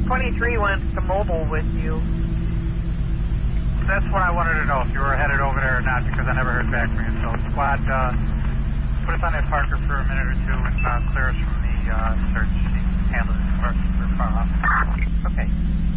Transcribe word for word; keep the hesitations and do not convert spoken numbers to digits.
twenty-three wants to mobile with you. That's what I wanted to know, if you were headed over there or not, because I never heard back from you. So, squad, uh, put us on that Parker for a minute or two and uh, clear us from the uh, search. Handle this for far off. Okay.